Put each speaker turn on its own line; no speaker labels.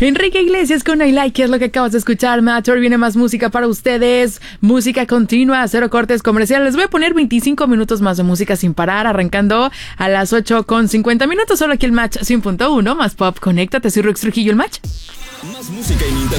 Enrique Iglesias con I Like, es lo que acabas de escuchar, Matt. Ahora viene más música para ustedes. Música continua, cero cortes comerciales. Les voy a poner 25 minutos más de música sin parar, arrancando a las 8:50 solo aquí el Match 100.1, más pop. Conéctate, soy Rux Trujillo, el Match.
Más música en internet.